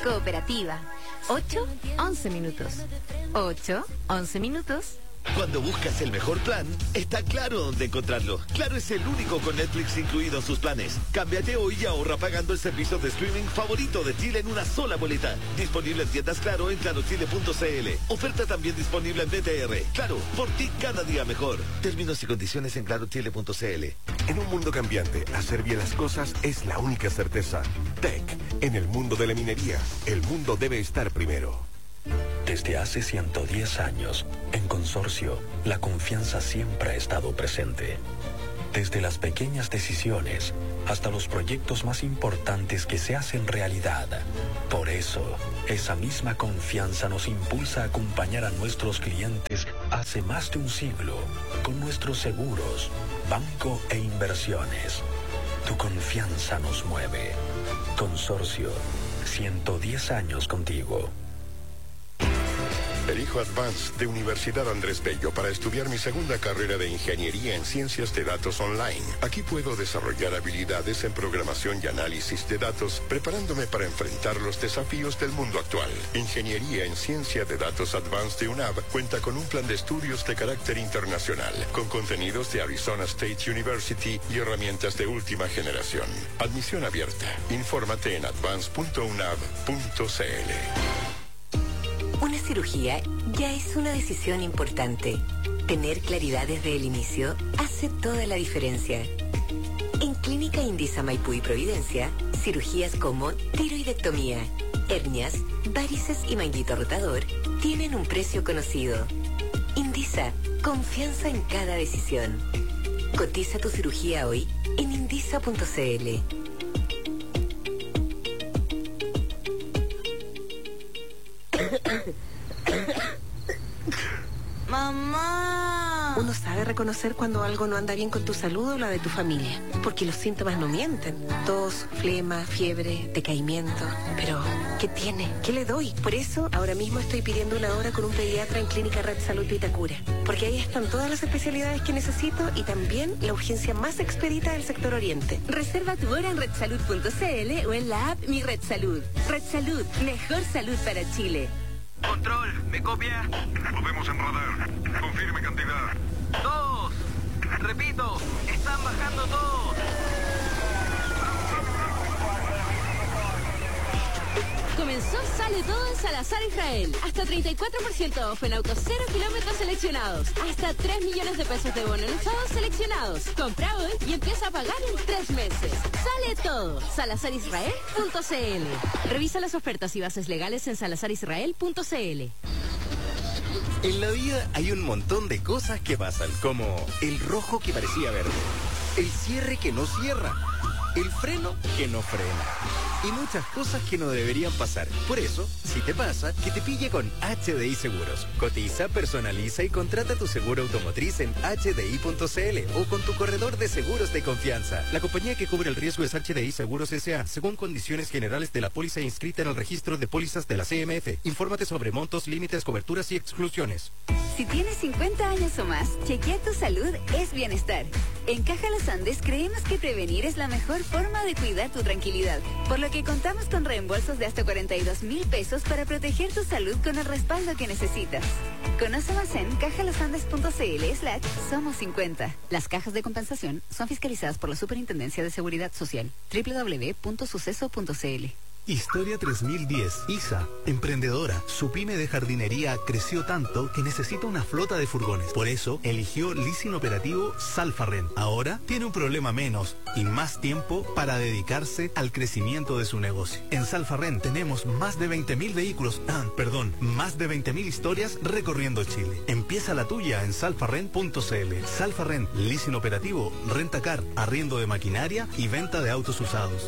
Cooperativa. 8, 11 minutos. 8, 11 minutos. Cuando buscas el mejor plan, está Claro dónde encontrarlo. Claro es el único con Netflix incluido en sus planes. Cámbiate hoy y ahorra pagando el servicio de streaming favorito de Chile en una sola boleta. Disponible en tiendas Claro en clarochile.cl. Oferta también disponible en BTR. Claro, por ti cada día mejor. Términos y condiciones en clarochile.cl. En un mundo cambiante, hacer bien las cosas es la única certeza. Tech, en el mundo de la minería, el mundo debe estar primero. Desde hace 110 años, en Consorcio, la confianza siempre ha estado presente. Desde las pequeñas decisiones hasta los proyectos más importantes que se hacen realidad. Por eso, esa misma confianza nos impulsa a acompañar a nuestros clientes hace más de un siglo con nuestros seguros, banco e inversiones. Tu confianza nos mueve. Consorcio, 110 años contigo. Elijo Advanced de Universidad Andrés Bello para estudiar mi segunda carrera de Ingeniería en Ciencias de Datos Online. Aquí puedo desarrollar habilidades en programación y análisis de datos, preparándome para enfrentar los desafíos del mundo actual. Ingeniería en Ciencia de Datos Advanced de UNAV cuenta con un plan de estudios de carácter internacional, con contenidos de Arizona State University y herramientas de última generación. Admisión abierta. Infórmate en advance.unav.cl. Una cirugía ya es una decisión importante. Tener claridad desde el inicio hace toda la diferencia. En Clínica Indisa Maipú y Providencia, cirugías como tiroidectomía, hernias, varices y manguito rotador tienen un precio conocido. Indisa, confianza en cada decisión. Cotiza tu cirugía hoy en indisa.cl. ¡Mamá! Uno sabe reconocer cuando algo no anda bien con tu salud o la de tu familia, porque los síntomas no mienten. Tos, flema, fiebre, decaimiento. Pero, ¿qué tiene? ¿Qué le doy? Por eso, ahora mismo estoy pidiendo una hora con un pediatra en Clínica Red Salud Vitacura, porque ahí están todas las especialidades que necesito y también la urgencia más expedita del sector oriente. Reserva tu hora en redsalud.cl o en la app Mi Red Salud. Red Salud, mejor salud para Chile. Control, ¿me copia? Lo vemos en radar. Confirme cantidad. 2. Repito, están bajando todos. Comenzó Sale Todo en Salazar Israel. Hasta 34% off en autos 0 kilómetros seleccionados. Hasta 3 millones de pesos de bono en usados seleccionados. Compra hoy y empieza a pagar en 3 meses. Sale Todo. SalazarIsrael.cl. Revisa las ofertas y bases legales en salazarisrael.cl. En la vida hay un montón de cosas que pasan, como el rojo que parecía verde, el cierre que no cierra, el freno que no frena. Y muchas cosas que no deberían pasar. Por eso, si te pasa, que te pille con HDI Seguros. Cotiza, personaliza y contrata tu seguro automotriz en hdi.cl o con tu corredor de seguros de confianza. La compañía que cubre el riesgo es HDI Seguros S.A., según condiciones generales de la póliza inscrita en el registro de pólizas de la CMF. Infórmate sobre montos, límites, coberturas y exclusiones. Si tienes 50 años o más, chequear tu salud es bienestar. En Caja Los Andes creemos que prevenir es la mejor forma de cuidar tu tranquilidad, por lo que contamos con reembolsos de hasta 42,000 pesos para proteger tu salud con el respaldo que necesitas. Conoce más en cajalosandes.cl/somos50. Las cajas de compensación son fiscalizadas por la Superintendencia de Seguridad Social. www.suceso.cl. Historia 3010, ISA, emprendedora. Su pyme de jardinería creció tanto que necesita una flota de furgones. Por eso eligió leasing operativo Salfarren. Ahora tiene un problema menos y más tiempo para dedicarse al crecimiento de su negocio. En Salfarren tenemos más de 20.000 vehículos, más de 20.000 historias recorriendo Chile. Empieza la tuya en salfarren.cl. Salfarren, leasing operativo, rentacar, arriendo de maquinaria y venta de autos usados.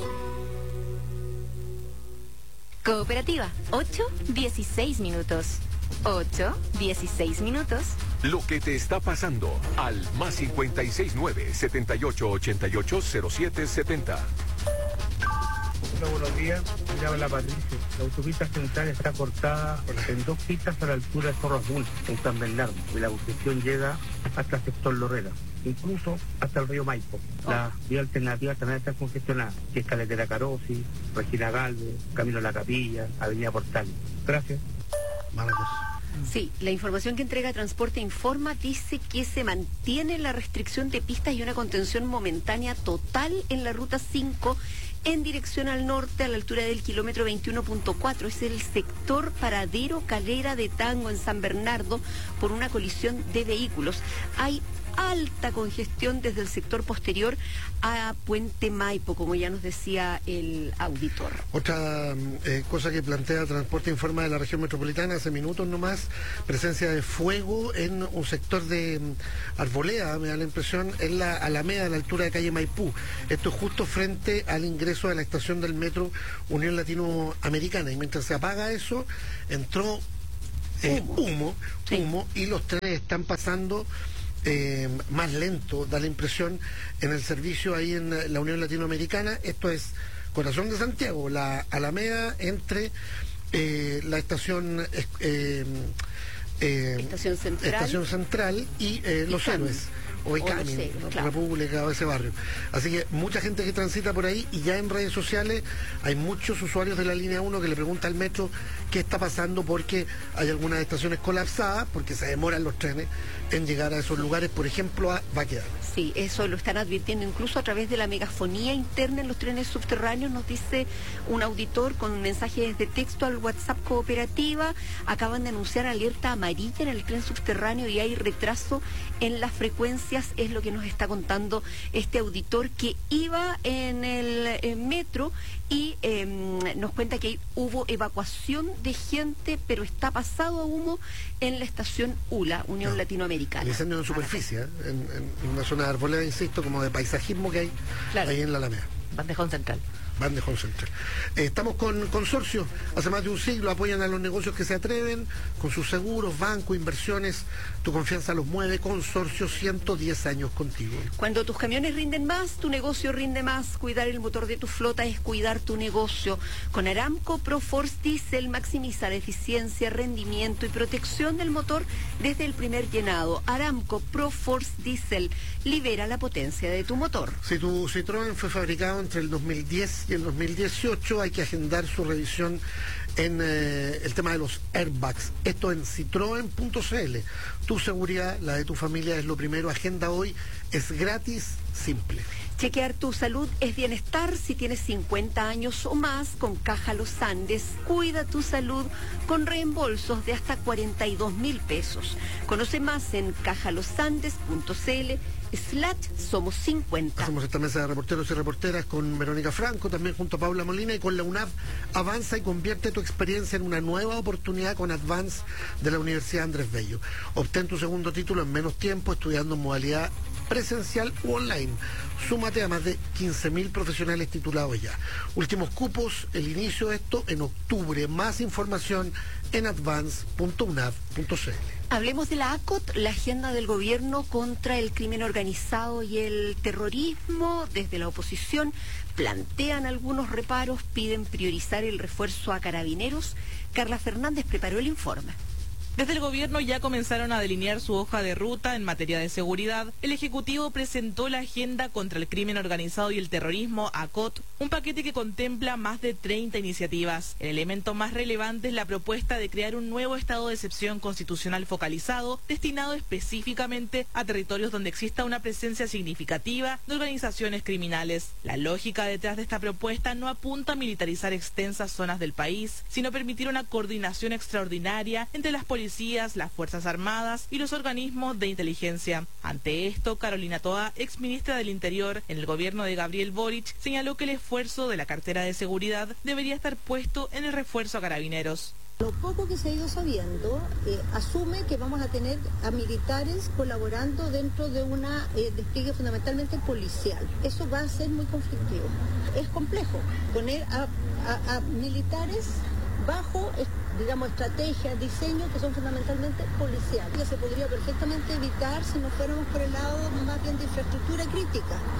Cooperativa, 8:16 minutos. 8:16 minutos. Lo que te está pasando al más 569-7888-0770. Hola, buenos días. Me habla Patricio. La autopista central está cortada en 2 pistas a la altura de Zorro Azul, en San Bernardo. Y la congestión llega hasta el sector Lorrera, incluso hasta el río Maipo. La vía alternativa también está congestionada, que es Caletera Carosi, Regina Galvez, Camino a la Capilla, Avenida Portal. Gracias. Sí, la información que entrega Transporte Informa dice que se mantiene la restricción de pistas y una contención momentánea total en la ruta 5 en dirección al norte a la altura del kilómetro 21.4. Es el sector Paradero Calera de Tango en San Bernardo por una colisión de vehículos. Hay alta congestión desde el sector posterior a Puente Maipo, como ya nos decía el auditor. Otra cosa que plantea Transporte Informa de la región metropolitana hace minutos nomás, presencia de fuego en un sector de Arboleda, me da la impresión, en la Alameda, a la altura de calle Maipú. Esto es justo frente al ingreso de la estación del metro Unión Latinoamericana, y mientras se apaga eso, entró humo, y los trenes están pasando más lento, da la impresión, en el servicio ahí en la Unión Latinoamericana. Esto es Corazón de Santiago, la Alameda entre la estación Estación Central y Los Héroes. O Icami, claro. República o ese barrio. Así que mucha gente que transita por ahí, y ya en redes sociales hay muchos usuarios de la línea 1 que le preguntan al metro qué está pasando, porque hay algunas estaciones colapsadas, porque se demoran los trenes en llegar a esos lugares, por ejemplo a Baquedano. Sí, eso lo están advirtiendo incluso a través de la megafonía interna en los trenes subterráneos, nos dice un auditor con mensajes de texto al WhatsApp Cooperativa. Acaban de anunciar alerta amarilla en el tren subterráneo y hay retraso en las frecuencias, es lo que nos está contando este auditor que iba en el metro, y nos cuenta que hubo evacuación de gente, pero está pasado a humo en la estación ULA, Unión Latinoamericana. El incendio en superficie, en una zona de Arboleda, insisto, como de paisajismo que hay ahí en la Alameda. Bandejón Central. Estamos con Consorcio. Hace más de un siglo apoyan a los negocios que se atreven con sus seguros, bancos, inversiones. Tu confianza los mueve. Consorcio, 110 años contigo. Cuando tus camiones rinden más, tu negocio rinde más. Cuidar el motor de tu flota es cuidar tu negocio. Con Aramco ProForce Diesel maximiza la eficiencia, rendimiento y protección del motor desde el primer llenado. Aramco ProForce Diesel libera la potencia de tu motor. Si tu Citroën fue fabricado entre el 2010 y el 2018, hay que agendar su revisión en el tema de los airbags. Esto en citroen.cl. Tu seguridad, la de tu familia, es lo primero. Agenda hoy, es gratis, simple. Chequear tu salud es bienestar. Si tienes 50 años o más, con Caja Los Andes, cuida tu salud con reembolsos de hasta 42.000 pesos. Conoce más en cajalosandes.cl/somos 50. Hacemos esta mesa de reporteros y reporteras con Verónica Franco, también junto a Paula Molina, y con la UNAV. Avanza y convierte tu experiencia en una nueva oportunidad con Advance de la Universidad Andrés Bello. Obtén tu segundo título en menos tiempo, estudiando en modalidad presencial u online. Súmate a más de 15.000 profesionales titulados ya. Últimos cupos, el inicio de esto en octubre. Más información en advance.unav.cl. Hablemos de la ACOT, la agenda del gobierno contra el crimen organizado y el terrorismo. Desde la oposición plantean algunos reparos, piden priorizar el refuerzo a carabineros. Carla Fernández preparó el informe. Desde el gobierno ya comenzaron a delinear su hoja de ruta en materia de seguridad. El Ejecutivo presentó la Agenda contra el Crimen Organizado y el Terrorismo, ACOT, un paquete que contempla más de 30 iniciativas. El elemento más relevante es la propuesta de crear un nuevo estado de excepción constitucional focalizado, destinado específicamente a territorios donde exista una presencia significativa de organizaciones criminales. La lógica detrás de esta propuesta no apunta a militarizar extensas zonas del país, sino permitir una coordinación extraordinaria entre las policías, las Fuerzas Armadas y los organismos de inteligencia. Ante esto, Carolina Toa, exministra del Interior en el gobierno de Gabriel Boric, señaló que el esfuerzo de la cartera de seguridad debería estar puesto en el refuerzo a carabineros. Lo poco que se ha ido sabiendo asume que vamos a tener a militares colaborando dentro de una despliegue fundamentalmente policial. Eso va a ser muy conflictivo. Es complejo poner a militares bajo, digamos, estrategias, diseños que son fundamentalmente policiales. Se podría perfectamente evitar si no fuéramos por el lado más bien de infraestructura crítica.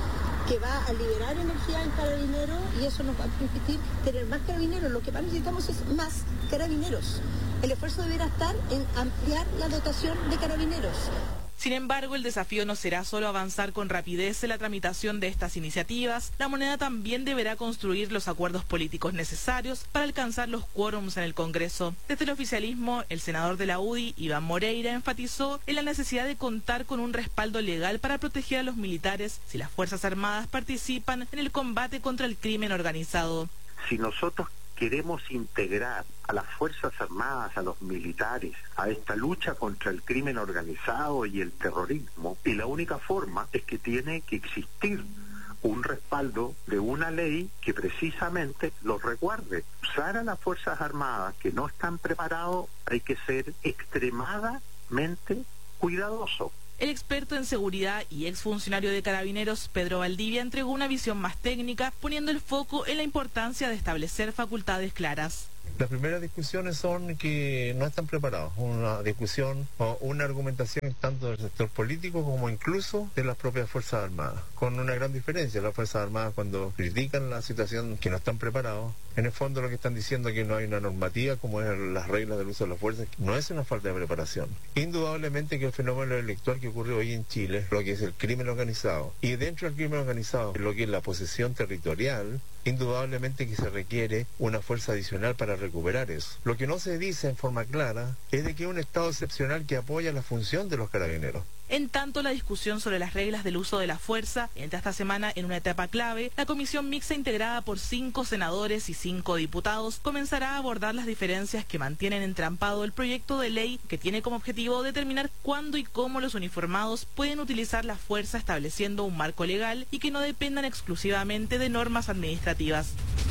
que va a liberar energía en Carabineros y eso nos va a permitir tener más Carabineros. Lo que más necesitamos es más Carabineros. El esfuerzo deberá estar en ampliar la dotación de Carabineros. Sin embargo, el desafío no será solo avanzar con rapidez en la tramitación de estas iniciativas. La moneda también deberá construir los acuerdos políticos necesarios para alcanzar los quórums en el Congreso. Desde el oficialismo, el senador de la UDI, Iván Moreira, enfatizó en la necesidad de contar con un respaldo legal para proteger a los militares si las Fuerzas Armadas participan en el combate contra el crimen organizado. Si nosotros queremos integrar a las Fuerzas Armadas, a los militares, a esta lucha contra el crimen organizado y el terrorismo, y la única forma es que tiene que existir un respaldo de una ley que precisamente los resguarde. Usar a las Fuerzas Armadas que no están preparados, hay que ser extremadamente cuidadoso. El experto en seguridad y exfuncionario de Carabineros, Pedro Valdivia, entregó una visión más técnica, poniendo el foco en la importancia de establecer facultades claras. Las primeras discusiones son que no están preparados, una discusión o una argumentación tanto del sector político como incluso de las propias Fuerzas Armadas, con una gran diferencia. Las Fuerzas Armadas, cuando critican la situación, que no están preparados, en el fondo lo que están diciendo es que no hay una normativa como es las reglas del uso de la fuerza, no es una falta de preparación. Indudablemente que el fenómeno electoral que ocurre hoy en Chile, lo que es el crimen organizado, y dentro del crimen organizado, lo que es la posesión territorial, indudablemente que se requiere una fuerza adicional para recuperar eso. Lo que no se dice en forma clara es de que es un estado excepcional que apoya la función de los carabineros. En tanto, la discusión sobre las reglas del uso de la fuerza entra esta semana en una etapa clave. La comisión mixta, integrada por 5 senadores y 5 diputados, comenzará a abordar las diferencias que mantienen entrampado el proyecto de ley, que tiene como objetivo determinar cuándo y cómo los uniformados pueden utilizar la fuerza, estableciendo un marco legal y que no dependan exclusivamente de normas administrativas.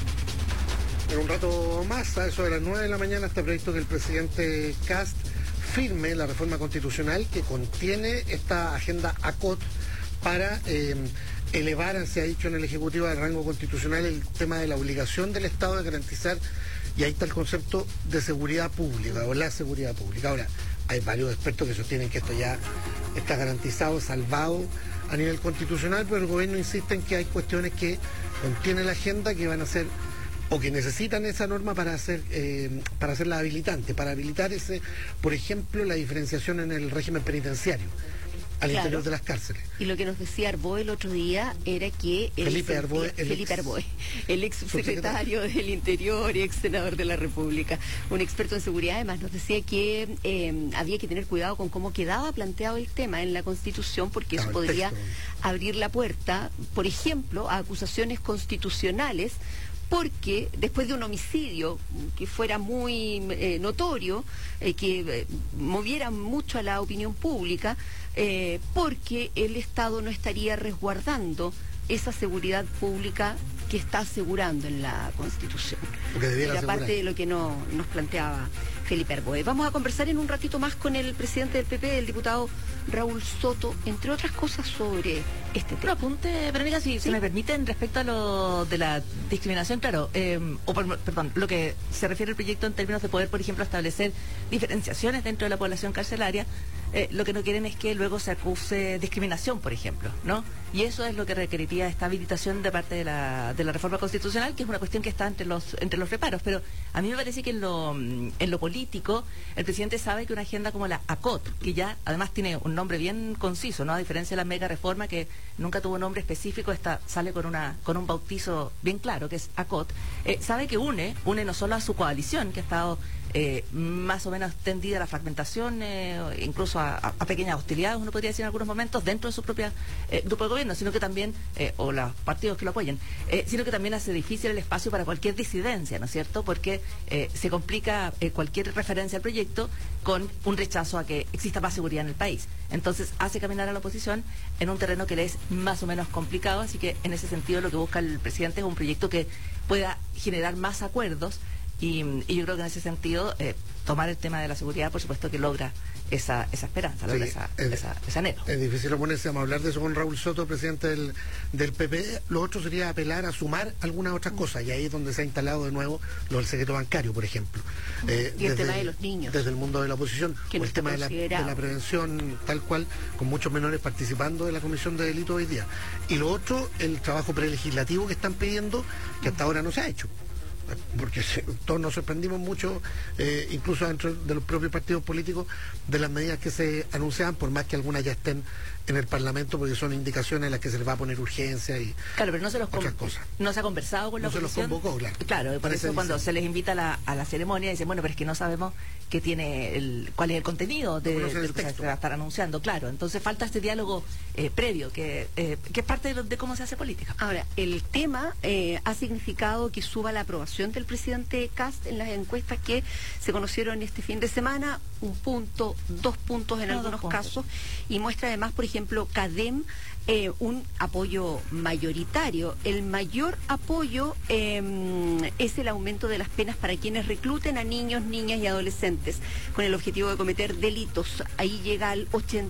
En un rato más, a eso de las 9 de la mañana, este proyecto que el presidente Kast firme la reforma constitucional que contiene esta agenda ACOT para elevar, se ha dicho en el Ejecutivo, al rango constitucional el tema de la obligación del Estado de garantizar, y ahí está el concepto de seguridad pública o la seguridad pública. Ahora, hay varios expertos que sostienen que esto ya está garantizado, salvado a nivel constitucional, pero el gobierno insiste en que hay cuestiones que contiene la agenda que van a ser o que necesitan esa norma para hacerla habilitante, para habilitar por ejemplo, la diferenciación en el régimen penitenciario al interior de las cárceles. Y lo que nos decía Arboe el otro día era que Felipe Arboe, el ex secretario del Interior y ex senador de la República, un experto en seguridad, además nos decía que había que tener cuidado con cómo quedaba planteado el tema en la Constitución, porque eso podría abrir la puerta, por ejemplo, a acusaciones constitucionales, porque después de un homicidio que fuera muy notorio, que moviera mucho a la opinión pública, porque el Estado no estaría resguardando esa seguridad pública que está asegurando en la Constitución. Era parte de lo que nos planteaba Felipe Arboe. Vamos a conversar en un ratito más con el presidente del PP, el diputado Raúl Soto, entre otras cosas sobre este tema. Un apunte, Verónica, si me permiten, respecto a lo de la discriminación, claro, perdón, lo que se refiere al proyecto en términos de poder, por ejemplo, establecer diferenciaciones dentro de la población carcelaria. Lo que no quieren es que luego se acuse discriminación, por ejemplo, ¿no? Y eso es lo que requeriría esta habilitación de parte de la reforma constitucional, que es una cuestión que está entre los reparos. Pero a mí me parece que en lo político, el presidente sabe que una agenda como la ACOT, que ya además tiene un nombre bien conciso, ¿no? A diferencia de la mega reforma, que nunca tuvo un nombre específico, esta sale con un bautizo bien claro, que es ACOT, sabe que une no solo a su coalición, que ha estado más o menos tendida a la fragmentación, incluso a pequeñas hostilidades, uno podría decir en algunos momentos, dentro de su propia grupo de gobierno, sino que también, o los partidos que lo apoyen, sino que también hace difícil el espacio para cualquier disidencia, ¿no es cierto? Porque se complica cualquier referencia al proyecto con un rechazo a que exista más seguridad en el país. Entonces hace caminar a la oposición en un terreno que le es más o menos complicado, así que en ese sentido lo que busca el presidente es un proyecto que pueda generar más acuerdos Y yo creo que en ese sentido, tomar el tema de la seguridad, por supuesto que logra esa esperanza, logra ese anhelo. Es difícil oponerse, vamos a hablar de eso con Raúl Soto, presidente del PP. Lo otro sería apelar a sumar algunas otras cosas, y ahí es donde se ha instalado de nuevo lo del secreto bancario, por ejemplo. Y el tema de los niños. Desde el mundo de la oposición, o el tema de la prevención, tal cual, con muchos menores participando de la comisión de delito hoy día. Y lo otro, el trabajo prelegislativo que están pidiendo, que hasta ahora no se ha hecho. Porque todos nos sorprendimos mucho, incluso dentro de los propios partidos políticos, de las medidas que se anunciaban, por más que algunas ya estén en el Parlamento, porque son indicaciones en las que se les va a poner urgencia y claro, pero no se ha conversado con la oposición. No se los convocó, claro. Claro, por eso cuando se les invita a la ceremonia dicen, bueno, pero es que no sabemos qué tiene cuál es el contenido de lo que se va a estar anunciando, claro. Entonces falta este diálogo previo, que es parte de cómo se hace política. Ahora, el tema ha significado que suba la aprobación del presidente Kast en las encuestas que se conocieron este fin de semana, 1 punto, 2 puntos en algunos casos, y muestra además, por ejemplo, CADEM, un apoyo mayoritario. El mayor apoyo es el aumento de las penas para quienes recluten a niños, niñas y adolescentes con el objetivo de cometer delitos. Ahí llega al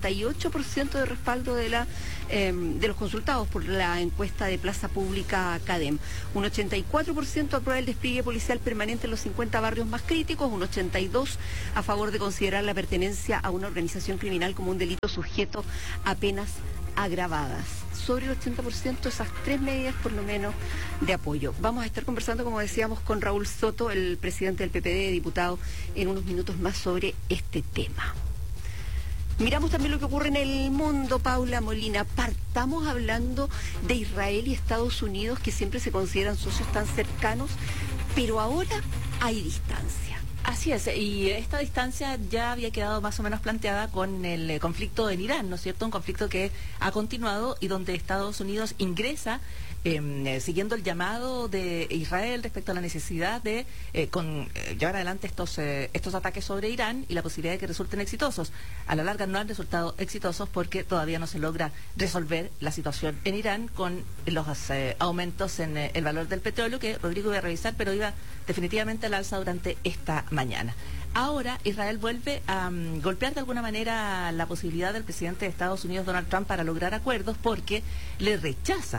88% de respaldo de los consultados por la encuesta de Plaza Pública CADEM. Un 84% aprueba el despliegue policial permanente en los 50 barrios más críticos, un 82% a favor de considerar la pertenencia a una organización criminal como un delito sujeto a penas agravadas. Sobre el 80%, esas 3 medidas por lo menos de apoyo. Vamos a estar conversando, como decíamos, con Raúl Soto, el presidente del PPD, diputado, en unos minutos más sobre este tema. Miramos también lo que ocurre en el mundo, Paula Molina. Partamos hablando de Israel y Estados Unidos, que siempre se consideran socios tan cercanos, pero ahora hay distancia. Así es, y esta distancia ya había quedado más o menos planteada con el conflicto en Irán, ¿no es cierto? Un conflicto que ha continuado y donde Estados Unidos ingresa siguiendo el llamado de Israel respecto a la necesidad de llevar adelante estos ataques sobre Irán y la posibilidad de que resulten exitosos. A la larga no han resultado exitosos porque todavía no se logra resolver la situación en Irán con los aumentos en el valor del petróleo, que Rodrigo iba a revisar, pero iba definitivamente al alza durante esta mañana. Ahora Israel vuelve a golpear de alguna manera la posibilidad del presidente de Estados Unidos, Donald Trump, para lograr acuerdos, porque le rechaza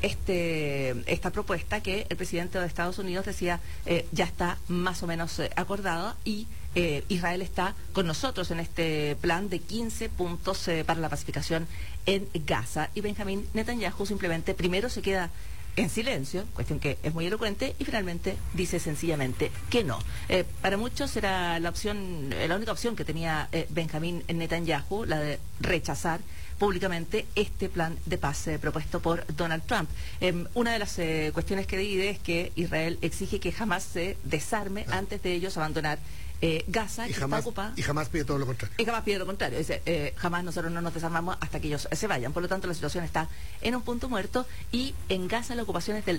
esta propuesta que el presidente de Estados Unidos decía ya está más o menos acordada, y Israel está con nosotros en este plan de 15 puntos para la pacificación en Gaza, y Benjamín Netanyahu simplemente primero se queda en silencio, cuestión que es muy elocuente, y finalmente dice sencillamente que no. Para muchos era la única opción que tenía Benjamín Netanyahu, la de rechazar públicamente este plan de paz propuesto por Donald Trump. Una de las cuestiones que divide es que Israel exige que jamás se desarme antes de ellos abandonar Gaza, y jamás, está ocupada. Y jamás pide todo lo contrario. Y jamás pide lo contrario. Dice, jamás nosotros no nos desarmamos hasta que ellos se vayan. Por lo tanto, la situación está en un punto muerto, y en Gaza la ocupación es del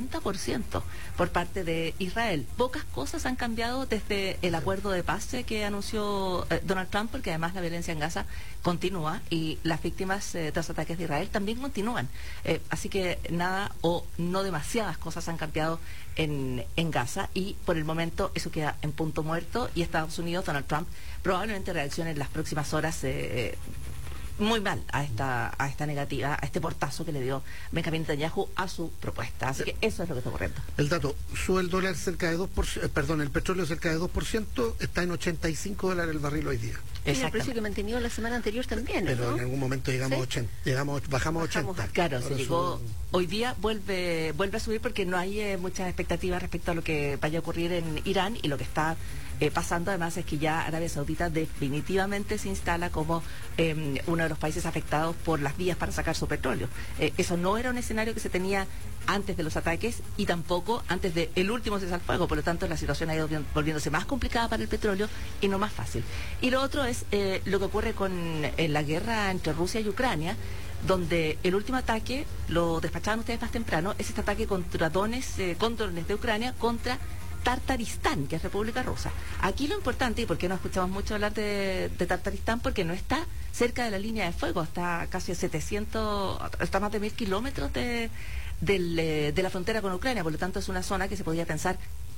70% por parte de Israel. Pocas cosas han cambiado desde el acuerdo de paz que anunció Donald Trump, porque además la violencia en Gaza continúa y las víctimas de los ataques de Israel también continúan. Así que nada o no demasiadas cosas han cambiado en Gaza, y por el momento eso queda en punto muerto, y Estados Unidos, Donald Trump, probablemente reaccione en las próximas horas muy mal a esta negativa, a este portazo que le dio Benjamín Netanyahu a su propuesta. Así que eso es lo que está ocurriendo. El dato, sube el dólar cerca de 2%, perdón, el petróleo cerca de 2%, está en $85 el barril hoy día. Es el precio que mantenido la semana anterior también, pero ¿no? En algún momento llegamos a 80, bajamos a 80. Claro, se llegó, hoy día vuelve a subir porque no hay muchas expectativas respecto a lo que vaya a ocurrir en Irán, y lo que está pasando además es que ya Arabia Saudita definitivamente se instala como uno de los países afectados por las vías para sacar su petróleo. Eso no era un escenario que se tenía antes de los ataques y tampoco antes del último cese al fuego. Por lo tanto, la situación ha ido volviéndose más complicada para el petróleo y no más fácil. Y lo otro es lo que ocurre con la guerra entre Rusia y Ucrania, donde el último ataque, lo despachaban ustedes más temprano, es este ataque contra drones de Ucrania contra Tartaristán, que es República Rusa. Aquí lo importante, y por qué no escuchamos mucho hablar de Tartaristán, porque no está cerca de la línea de fuego, está casi a 700, está más de 1000 kilómetros de la frontera con Ucrania. Por lo tanto, es una zona que se podría pensar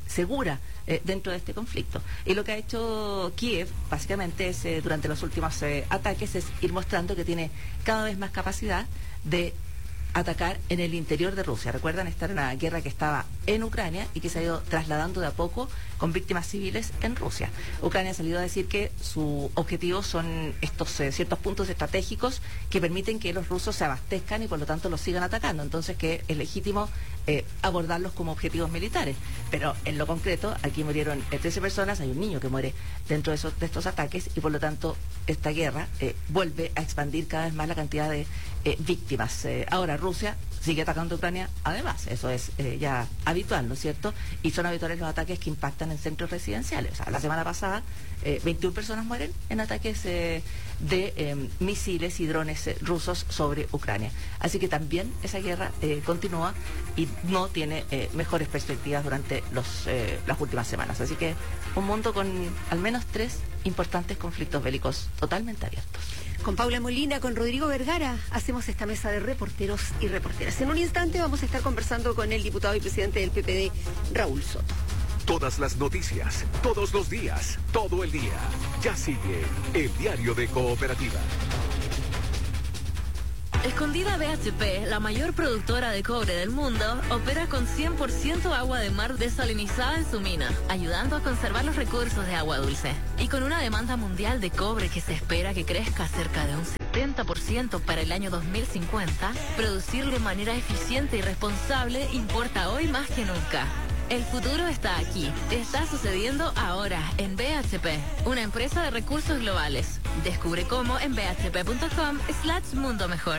segura dentro de este conflicto. Y lo que ha hecho Kiev, básicamente, es durante los últimos ataques, es ir mostrando que tiene cada vez más capacidad de atacar en el interior de Rusia. Recuerdan, esta era una guerra que estaba en Ucrania y que se ha ido trasladando de a poco con víctimas civiles en Rusia. Ucrania ha salido a decir que su objetivo son estos ciertos puntos estratégicos que permiten que los rusos se abastezcan y por lo tanto los sigan atacando. Entonces que es legítimo abordarlos como objetivos militares. Pero en lo concreto, aquí murieron 13 personas, hay un niño que muere dentro de estos ataques y por lo tanto esta guerra vuelve a expandir cada vez más la cantidad de víctimas. Ahora Rusia sigue atacando a Ucrania, además, eso es ya habitual, ¿no es cierto? Y son habituales los ataques que impactan en centros residenciales. O sea, la semana pasada 21 personas mueren en ataques de misiles y drones rusos sobre Ucrania. Así que también esa guerra continúa y no tiene mejores perspectivas durante las últimas semanas. Así que un mundo con al menos 3 importantes conflictos bélicos totalmente abiertos. Con Paula Molina, con Rodrigo Vergara, hacemos esta mesa de reporteros y reporteras. En un instante vamos a estar conversando con el diputado y presidente del PPD, Raúl Soto. Todas las noticias, todos los días, todo el día. Ya sigue el diario de Cooperativa. Escondida BHP, la mayor productora de cobre del mundo, opera con 100% agua de mar desalinizada en su mina, ayudando a conservar los recursos de agua dulce. Y con una demanda mundial de cobre que se espera que crezca cerca de un 70% para el año 2050, producir de manera eficiente y responsable importa hoy más que nunca. El futuro está aquí, está sucediendo ahora en BHP, una empresa de recursos globales. Descubre cómo en bhp.com/mundo mejor.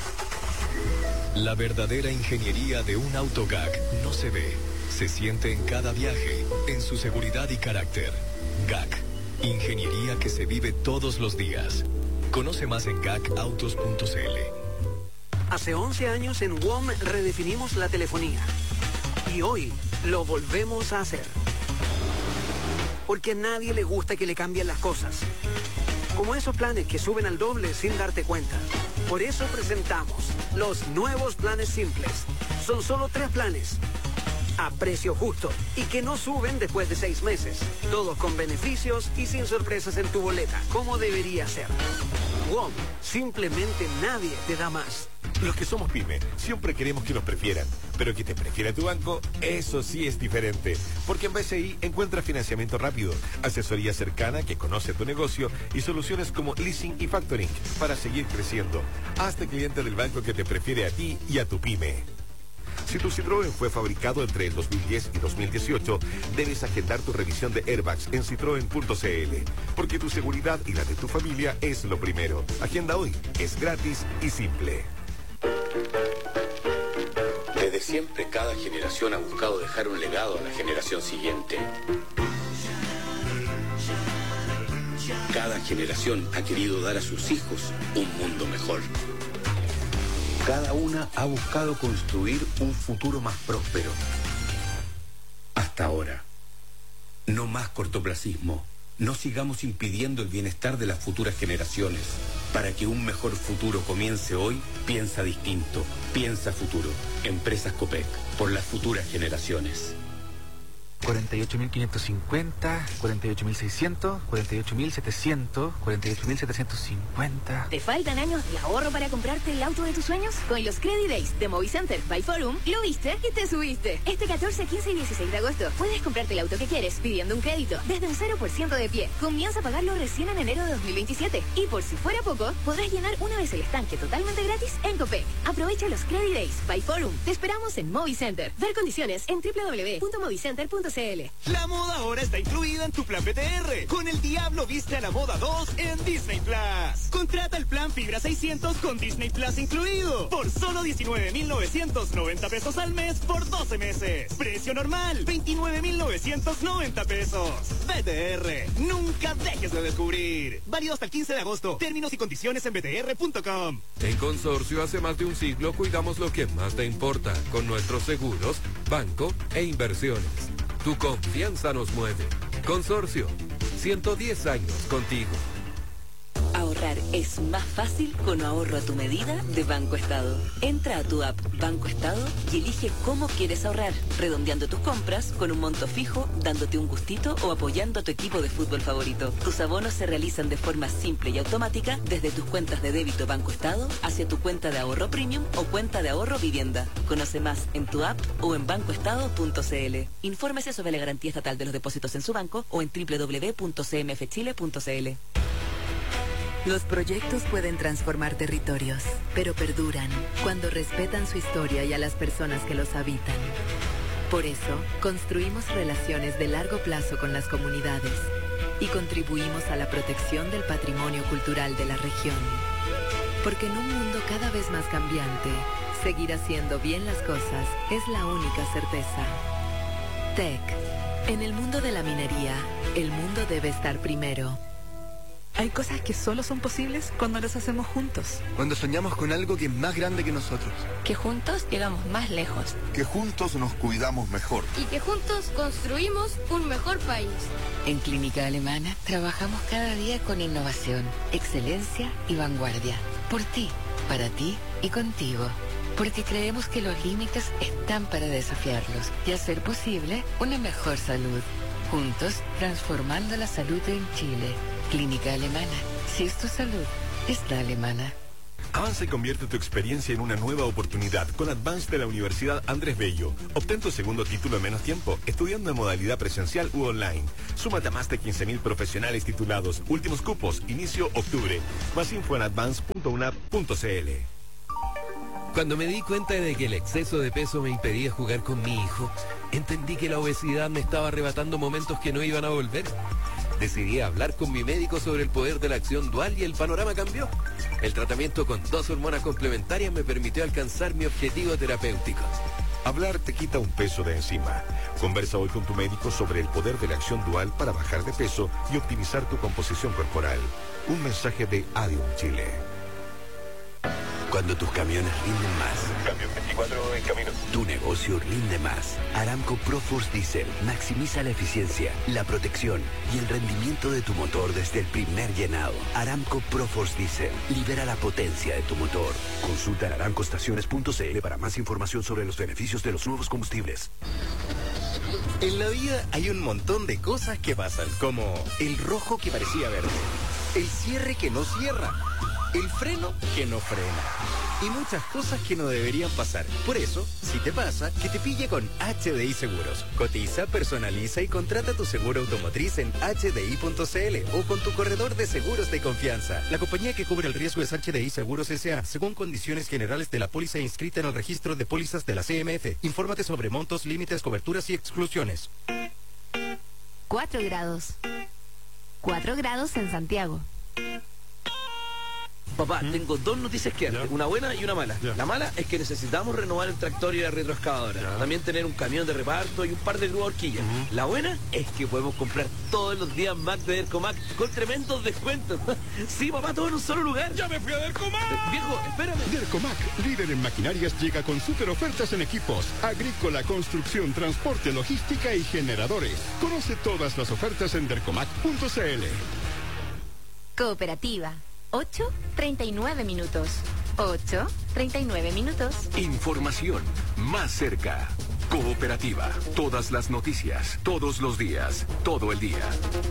La verdadera ingeniería de un auto GAC no se ve, se siente en cada viaje, en su seguridad y carácter. GAC, ingeniería que se vive todos los días. Conoce más en gacautos.cl. Hace 11 años en WOM redefinimos la telefonía. Y hoy lo volvemos a hacer. Porque a nadie le gusta que le cambien las cosas. Como esos planes que suben al doble sin darte cuenta. Por eso presentamos los nuevos planes simples. Son solo 3 planes. A precio justo. Y que no suben después de 6 meses. Todos con beneficios y sin sorpresas en tu boleta. Como debería ser. WOM. Simplemente nadie te da más. Los que somos pyme siempre queremos que nos prefieran, pero que te prefiera tu banco, eso sí es diferente. Porque en BCI encuentras financiamiento rápido, asesoría cercana que conoce tu negocio y soluciones como leasing y factoring para seguir creciendo. Hazte cliente del banco que te prefiere a ti y a tu pyme. Si tu Citroën fue fabricado entre el 2010 y 2018, debes agendar tu revisión de airbags en citroen.cl, porque tu seguridad y la de tu familia es lo primero. Agenda hoy, es gratis y simple. Desde siempre, cada generación ha buscado dejar un legado a la generación siguiente. Cada generación ha querido dar a sus hijos un mundo mejor. Cada una ha buscado construir un futuro más próspero. Hasta ahora. No más cortoplacismo. No sigamos impidiendo el bienestar de las futuras generaciones. Para que un mejor futuro comience hoy, piensa distinto. Piensa futuro. Empresas Copec. Por las futuras generaciones. 48.550, 48.600, 48.700, 48.750. ¿Te faltan años de ahorro para comprarte el auto de tus sueños? Con los Credit Days de Movicenter by Forum, lo viste y te subiste. Este 14, 15 y 16 de agosto puedes comprarte el auto que quieres pidiendo un crédito desde un 0% de pie. Comienza a pagarlo recién en enero de 2027. Y por si fuera poco, podrás llenar una vez el estanque totalmente gratis en Copec. Aprovecha los Credit Days by Forum. Te esperamos en Movicenter. Ver condiciones en www.movicenter.cl. La moda ahora está incluida en tu plan PTR. Con el Diablo viste a la moda 2 en Disney Plus. Contrata el plan Fibra 600 con Disney Plus incluido. Por solo 19.990 pesos al mes por 12 meses. Precio normal, 29.990 pesos. PTR, nunca dejes de descubrir. Válido hasta el 15 de agosto. Términos y condiciones en btr.com. En Consorcio, hace más de un siglo, cuidamos lo que más te importa con nuestros seguros, banco e inversiones. Tu confianza nos mueve. Consorcio, 110 años contigo. Ahorrar Ahorrar es más fácil con ahorro a tu medida de Banco Estado. Entra a tu app Banco Estado y elige cómo quieres ahorrar, redondeando tus compras con un monto fijo, dándote un gustito o apoyando a tu equipo de fútbol favorito. Tus abonos se realizan de forma simple y automática desde tus cuentas de débito Banco Estado hacia tu cuenta de ahorro premium o cuenta de ahorro vivienda. Conoce más en tu app o en bancoestado.cl. Infórmese sobre la garantía estatal de los depósitos en su banco o en www.cmfchile.cl. Los proyectos pueden transformar territorios, pero perduran cuando respetan su historia y a las personas que los habitan. Por eso, construimos relaciones de largo plazo con las comunidades y contribuimos a la protección del patrimonio cultural de la región. Porque en un mundo cada vez más cambiante, seguir haciendo bien las cosas es la única certeza. TEC. En el mundo de la minería, el mundo debe estar primero. Hay cosas que solo son posibles cuando las hacemos juntos. Cuando soñamos con algo que es más grande que nosotros. Que juntos llegamos más lejos. Que juntos nos cuidamos mejor. Y que juntos construimos un mejor país. En Clínica Alemana trabajamos cada día con innovación, excelencia y vanguardia. Por ti, para ti y contigo. Porque creemos que los límites están para desafiarlos y hacer posible una mejor salud. Juntos, transformando la salud en Chile. Clínica Alemana. Si es tu salud, es la alemana. Avanza y convierte tu experiencia en una nueva oportunidad con Advance de la Universidad Andrés Bello. Obtén tu segundo título en menos tiempo, estudiando en modalidad presencial u online. Súmate a más de 15.000 profesionales titulados. Últimos cupos, inicio octubre. Más info en advance.unap.cl. Cuando me di cuenta de que el exceso de peso me impedía jugar con mi hijo, entendí que la obesidad me estaba arrebatando momentos que no iban a volver. Decidí hablar con mi médico sobre el poder de la acción dual y el panorama cambió. El tratamiento con 2 hormonas complementarias me permitió alcanzar mi objetivo terapéutico. Hablar te quita un peso de encima. Conversa hoy con tu médico sobre el poder de la acción dual para bajar de peso y optimizar tu composición corporal. Un mensaje de Adium Chile. Cuando tus camiones rinden más. Camión 24 en camino. Tu negocio rinde más. Aramco ProForce Diesel maximiza la eficiencia, la protección y el rendimiento de tu motor desde el primer llenado. Aramco ProForce Diesel libera la potencia de tu motor. Consulta en aramcoestaciones.cl para más información sobre los beneficios de los nuevos combustibles. En la vida hay un montón de cosas que pasan, como el rojo que parecía verde, el cierre que no cierra, el freno que no frena y muchas cosas que no deberían pasar. Por eso, si te pasa, que te pille con HDI Seguros. Cotiza, personaliza y contrata tu seguro automotriz en hdi.cl o con tu corredor de seguros de confianza. La compañía que cubre el riesgo es HDI Seguros S.A. según condiciones generales de la póliza inscrita en el registro de pólizas de la CMF. Infórmate sobre montos, límites, coberturas y exclusiones. 4 grados. 4 grados en Santiago. Papá, tengo 2 noticias que darte, una buena y una mala. La mala es que necesitamos renovar el tractor y la retroexcavadora. También tener un camión de reparto y un par de grúas horquillas. La buena es que podemos comprar todos los días Mac de Dercomac con tremendos descuentos. Sí, papá, todo en un solo lugar. ¡Ya me fui a Dercomac! Viejo, espérame. Dercomac, líder en maquinarias, llega con super ofertas en equipos, agrícola, construcción, transporte, logística y generadores. Conoce todas las ofertas en dercomac.cl. Cooperativa. 8:39 minutos. 8:39 minutos. Información más cerca. Cooperativa. Todas las noticias, todos los días, todo el día.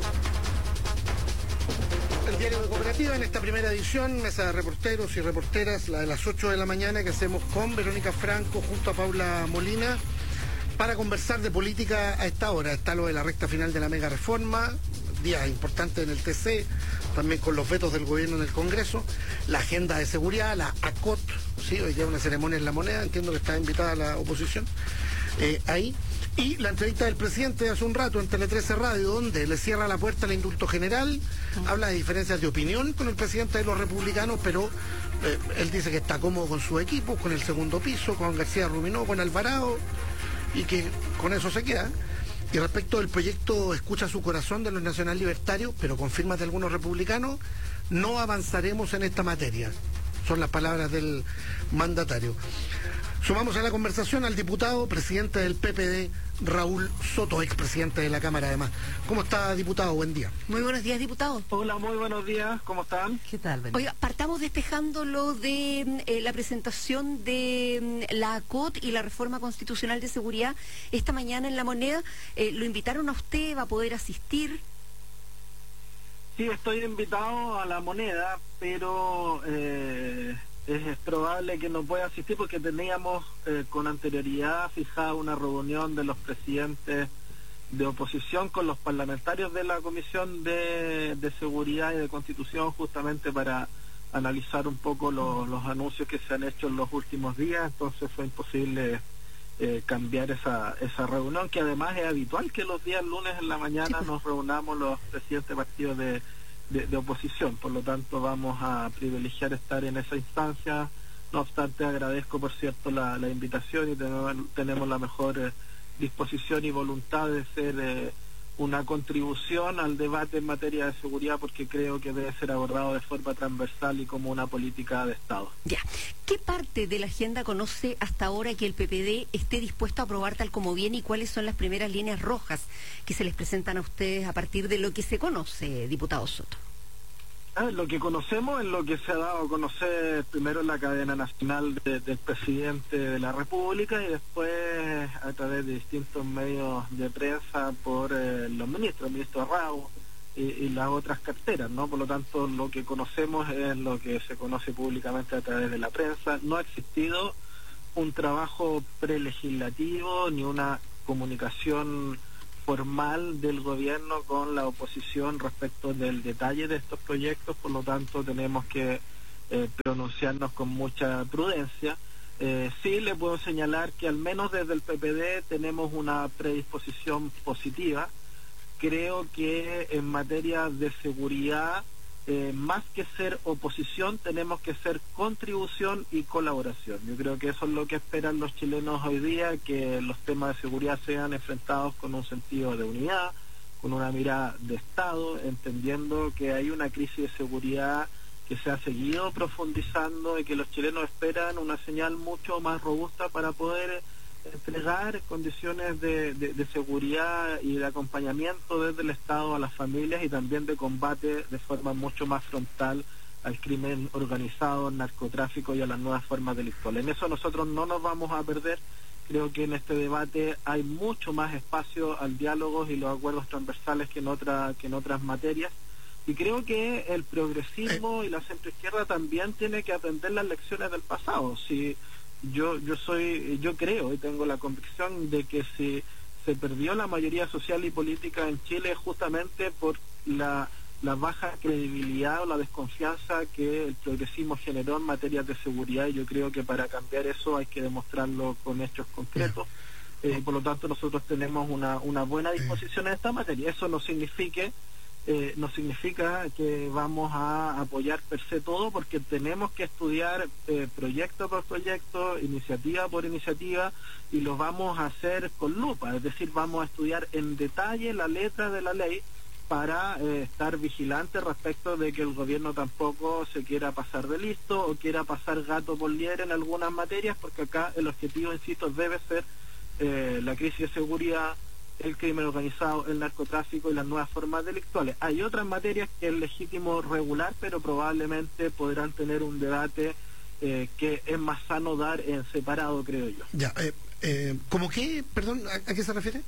El diario de Cooperativa en esta primera edición, mesa de reporteros y reporteras, la de las 8 de la mañana, que hacemos con Verónica Franco junto a Paula Molina para conversar de política a esta hora. Está lo de la recta final de la mega reforma, día importante en el TC, también con los vetos del gobierno en el Congreso, la agenda de seguridad, la ACOT, sí, hoy día una ceremonia en La Moneda, entiendo que está invitada la oposición, ahí, y la entrevista del presidente de hace un rato en Tele 13 Radio, donde le cierra la puerta al indulto general, habla de diferencias de opinión con el presidente de los republicanos, pero él dice que está cómodo con su equipo, con el segundo piso, con García Ruminó, con Alvarado, y que con eso se queda. Y respecto del proyecto Escucha su corazón de los nacional libertarios, pero con firmas de algunos republicanos, no avanzaremos en esta materia. Son las palabras del mandatario. Sumamos a la conversación al diputado, presidente del PPD, Raúl Soto, expresidente de la Cámara además. ¿Cómo está, diputado? Buen día. Muy buenos días, diputado. Hola, muy buenos días. ¿Cómo están? ¿Qué tal? Oiga, partamos despejando lo de la presentación de la ACOT y la reforma constitucional de seguridad esta mañana en La Moneda. ¿Lo invitaron a usted? ¿Va a poder asistir? Sí, estoy invitado a La Moneda, pero es probable que no pueda asistir porque teníamos con anterioridad fijada una reunión de los presidentes de oposición con los parlamentarios de la Comisión de Seguridad y de Constitución, justamente para analizar un poco los anuncios que se han hecho en los últimos días. Entonces fue imposible cambiar esa reunión, que además es habitual que los días lunes en la mañana nos reunamos los presidentes de partidos de oposición. Por lo tanto, vamos a privilegiar estar en esa instancia. No obstante, agradezco, por cierto, la invitación y tenemos la mejor disposición y voluntad de ser una contribución al debate en materia de seguridad, porque creo que debe ser abordado de forma transversal y como una política de Estado. Ya. ¿Qué parte de la agenda conoce hasta ahora que el PPD esté dispuesto a aprobar tal como viene, y cuáles son las primeras líneas rojas que se les presentan a ustedes a partir de lo que se conoce, diputado Soto? Lo que conocemos es lo que se ha dado a conocer primero en la cadena nacional del presidente de la República y después a través de distintos medios de prensa por los ministros, el ministro Rao y las otras carteras, ¿no? Por lo tanto, lo que conocemos es lo que se conoce públicamente a través de la prensa. No ha existido un trabajo prelegislativo ni una comunicación formal del gobierno con la oposición respecto del detalle de estos proyectos. Por lo tanto, tenemos que pronunciarnos con mucha prudencia. Sí le puedo señalar que al menos desde el PPD tenemos una predisposición positiva. Creo que en materia de seguridad, más que ser oposición, tenemos que ser contribución y colaboración. Yo creo que eso es lo que esperan los chilenos hoy día, que los temas de seguridad sean enfrentados con un sentido de unidad, con una mirada de Estado, entendiendo que hay una crisis de seguridad que se ha seguido profundizando y que los chilenos esperan una señal mucho más robusta para poder entregar condiciones de seguridad y de acompañamiento desde el Estado a las familias, y también de combate de forma mucho más frontal al crimen organizado, al narcotráfico y a las nuevas formas delictuales. En eso nosotros no nos vamos a perder. Creo que en este debate hay mucho más espacio al diálogo y los acuerdos transversales que en otras materias. Y creo que el progresismo y la centroizquierda también tiene que aprender las lecciones del pasado. Si yo creo y tengo la convicción de que se perdió la mayoría social y política en Chile justamente por la baja credibilidad o la desconfianza que el progresismo generó en materia de seguridad, y yo creo que para cambiar eso hay que demostrarlo con hechos concretos. Por lo tanto, nosotros tenemos una buena disposición en esta materia. Eso no significa que vamos a apoyar per se todo, porque tenemos que estudiar proyecto por proyecto, iniciativa por iniciativa, y lo vamos a hacer con lupa. Es decir, vamos a estudiar en detalle la letra de la ley para estar vigilantes respecto de que el gobierno tampoco se quiera pasar de listo o quiera pasar gato por liebre en algunas materias, porque acá el objetivo, insisto, debe ser la crisis de seguridad, el crimen organizado, el narcotráfico y las nuevas formas delictuales. Hay otras materias que es legítimo regular, pero probablemente podrán tener un debate que es más sano dar en separado, creo yo. Ya, ¿cómo qué? Perdón, ¿a qué se refiere?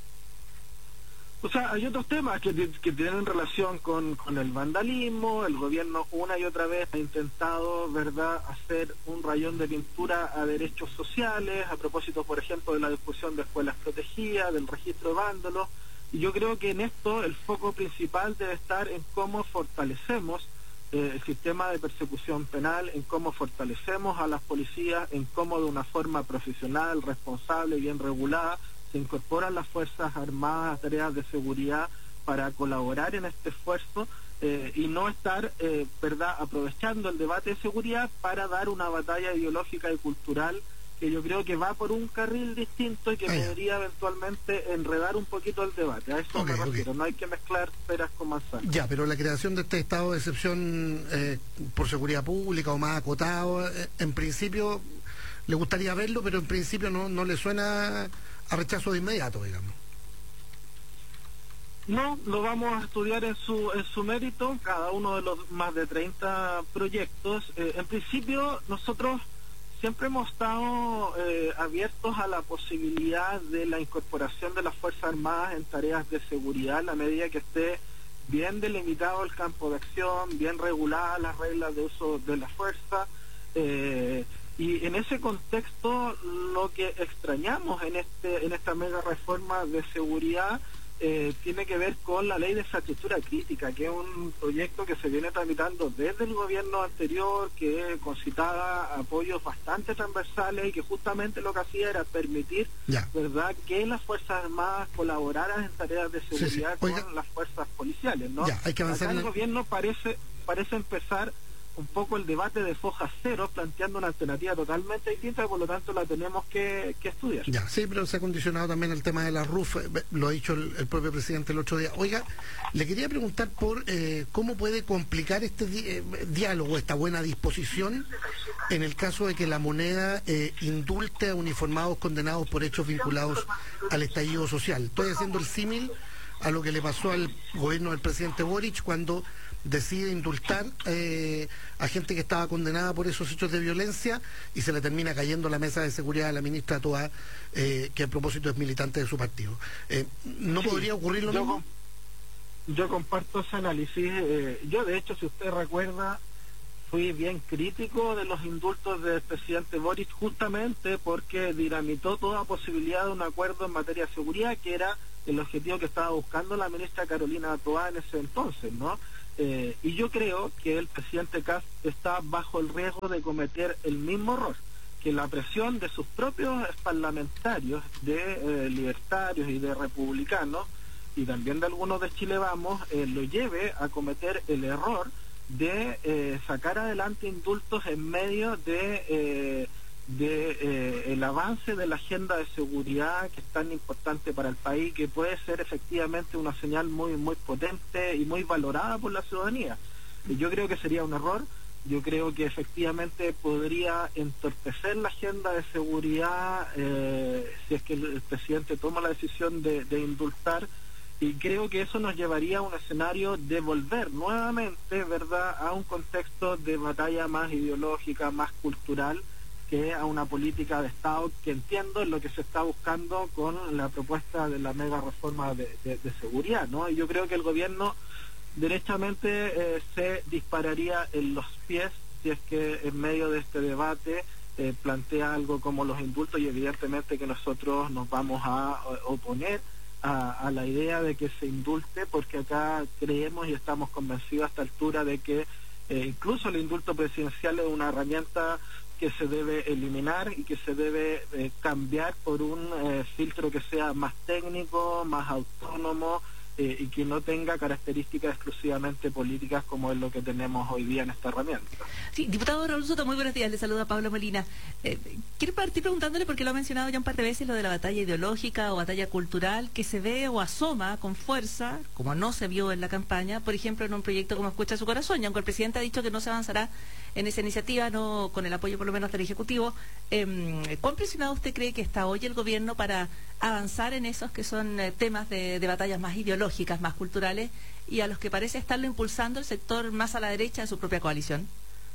O sea, hay otros temas que tienen relación con el vandalismo. El gobierno una y otra vez ha intentado, ¿verdad?, hacer un rayón de pintura a derechos sociales, a propósito, por ejemplo, de la discusión de escuelas protegidas, del registro de vándalos. Y yo creo que en esto el foco principal debe estar en cómo fortalecemos el sistema de persecución penal, en cómo fortalecemos a las policías, en cómo de una forma profesional, responsable y bien regulada se incorporan las Fuerzas Armadas a tareas de seguridad para colaborar en este esfuerzo, y no estar, ¿verdad?, aprovechando el debate de seguridad para dar una batalla ideológica y cultural que yo creo que va por un carril distinto y que podría eventualmente enredar un poquito el debate. A eso me refiero. No hay que mezclar peras con manzanas. Ya, pero la creación de este estado de excepción por seguridad pública o más acotado, en principio le gustaría verlo, pero en principio no le suena a rechazo de inmediato, digamos. No, lo vamos a estudiar en su mérito, cada uno de los más de 30 proyectos. En principio, nosotros siempre hemos estado abiertos a la posibilidad de la incorporación de las Fuerzas Armadas en tareas de seguridad en la medida que esté bien delimitado el campo de acción, bien reguladas las reglas de uso de la fuerza. Y en ese contexto, lo que extrañamos en esta mega reforma de seguridad tiene que ver con la ley de infraestructura crítica, que es un proyecto que se viene tramitando desde el gobierno anterior, que concitaba apoyos bastante transversales y que justamente lo que hacía era permitir, ¿verdad?, que las Fuerzas Armadas colaboraran en tareas de seguridad con las fuerzas policiales, ¿no? Hay que avanzar. Acá el gobierno parece empezar un poco el debate de foja cero, planteando una alternativa totalmente distinta, por lo tanto la tenemos que estudiar. Sí, pero se ha condicionado también el tema de la RUF, lo ha dicho el propio presidente el otro día. Oiga, le quería preguntar por cómo puede complicar este diálogo, esta buena disposición, en el caso de que la moneda indulte a uniformados condenados por hechos vinculados al estallido social. Estoy haciendo el símil a lo que le pasó al gobierno del presidente Boric cuando decide indultar a gente que estaba condenada por esos hechos de violencia y se le termina cayendo la mesa de seguridad a la ministra Toá, que a propósito es militante de su partido. ¿No podría ocurrir lo mismo? Yo comparto ese análisis. Yo, de hecho, si usted recuerda, fui bien crítico de los indultos del presidente Boric justamente porque dinamitó toda posibilidad de un acuerdo en materia de seguridad, que era el objetivo que estaba buscando la ministra Carolina Toá en ese entonces, ¿no? Y yo creo que el presidente Kast está bajo el riesgo de cometer el mismo error, que la presión de sus propios parlamentarios, de libertarios y de republicanos, y también de algunos de Chile Vamos, lo lleve a cometer el error de sacar adelante indultos en medio de el avance de la agenda de seguridad que es tan importante para el país, que puede ser efectivamente una señal muy potente y muy valorada por la ciudadanía. Yo creo que sería un error. Yo creo que efectivamente podría entorpecer la agenda de seguridad si es que el presidente toma la decisión de indultar, y creo que eso nos llevaría a un escenario de volver nuevamente, ¿verdad?, a un contexto de batalla más ideológica, más cultural, que a una política de Estado, que entiendo es lo que se está buscando con la propuesta de la mega reforma de seguridad, ¿no? Y yo creo que el gobierno derechamente se dispararía en los pies si es que en medio de este debate plantea algo como los indultos, y evidentemente que nosotros nos vamos a oponer a la idea de que se indulte, porque acá creemos y estamos convencidos a esta altura de que incluso el indulto presidencial es una herramienta que se debe eliminar y que se debe cambiar por un filtro que sea más técnico, más autónomo, y que no tenga características exclusivamente políticas como es lo que tenemos hoy día en esta herramienta. Sí, diputado Raúl Soto, muy buenos días, le saluda Pablo Molina. Quiero partir preguntándole, porque lo ha mencionado ya un par de veces, lo de la batalla ideológica o batalla cultural que se ve o asoma con fuerza, como no se vio en la campaña, por ejemplo, en un proyecto como Escucha su Corazón, y aunque el presidente ha dicho que no se avanzará en esa iniciativa, no con el apoyo por lo menos del Ejecutivo, ¿cuán presionado usted cree que está hoy el gobierno para avanzar en esos que son temas de batallas más ideológicas, más culturales, y a los que parece estarlo impulsando el sector más a la derecha de su propia coalición?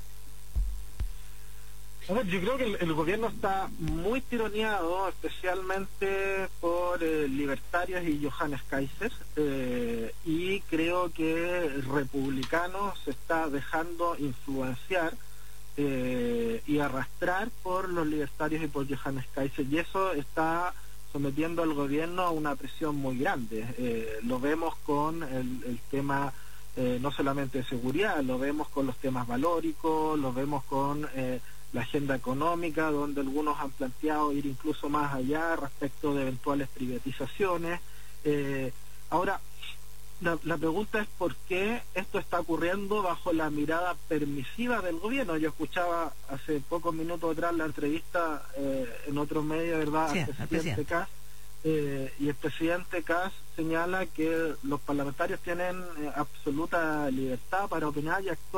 Yo creo que el gobierno está muy tironeado, especialmente por libertarios y Johannes Kaiser, y creo que el republicano se está dejando influenciar y arrastrar por los libertarios y por Johannes Kaiser, y eso está sometiendo al gobierno a una presión muy grande. Lo vemos con el tema no solamente de seguridad, lo vemos con los temas valóricos, lo vemos con la agenda económica, donde algunos han planteado ir incluso más allá respecto de eventuales privatizaciones. Ahora, la pregunta es por qué esto está ocurriendo bajo la mirada permisiva del gobierno. Yo escuchaba hace pocos minutos atrás la entrevista en otro medio, ¿verdad?, sí, al presidente Kast, y el presidente Kast señala que los parlamentarios tienen absoluta libertad para opinar y actuar